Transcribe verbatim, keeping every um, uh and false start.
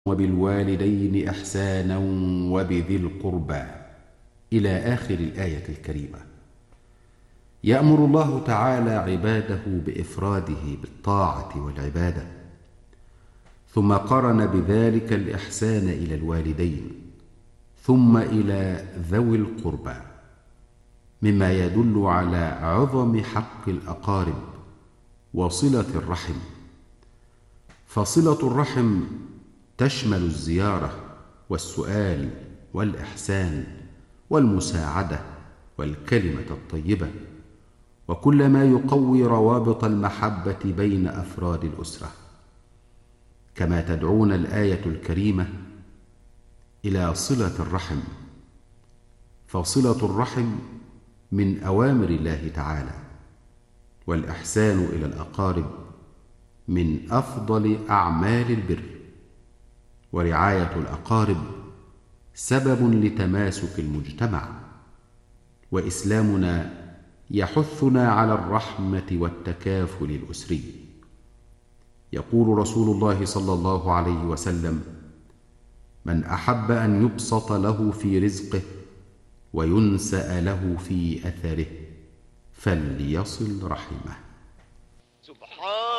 وبالوالدين إحسانا وبذي القربى إلى آخر الآية الكريمة. يأمر الله تعالى عباده بإفراده بالطاعة والعبادة، ثم قرن بذلك الإحسان إلى الوالدين ثم إلى ذوي القربى، مما يدل على عظم حق الأقارب وصلة الرحم. فصلة الرحم تشمل الزيارة والسؤال والإحسان والمساعدة والكلمة الطيبة، وكل ما يقوي روابط المحبة بين أفراد الأسرة. كما تدعون الآية الكريمة إلى صلة الرحم، فصلة الرحم من أوامر الله تعالى، والإحسان إلى الأقارب من أفضل أعمال البر، ورعاية الأقارب سبب لتماسك المجتمع. وإسلامنا يحثنا على الرحمة والتكافل الأسري. يقول رسول الله صلى الله عليه وسلم: من أحب أن يبسط له في رزقه وينسأ له في أثره فليصل رحمه.